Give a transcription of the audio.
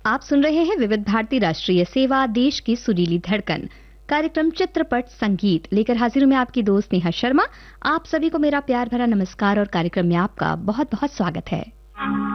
आप सुन रहे हैं विविध भारती राष्ट्रीय सेवा, देश की सुरीली धड़कन। कार्यक्रम चित्रपट संगीत लेकर हाजिर हूं मैं, आपकी दोस्त नेहा शर्मा। आप सभी को मेरा प्यार भरा नमस्कार और कार्यक्रम में आपका बहुत बहुत स्वागत है।